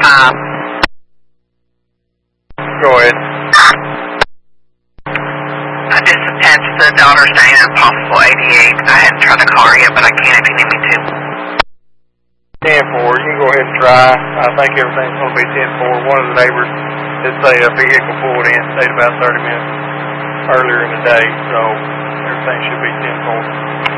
Go ahead. I just attached the daughter's name and possible 88. I hadn't tried to call her yet, but I can if you need me to. 10-4. You can go ahead and try. I think everything's going to be 10-4. One of the neighbors did say a vehicle pulled in, stayed about 30 minutes earlier in the day, so everything should be 10-4.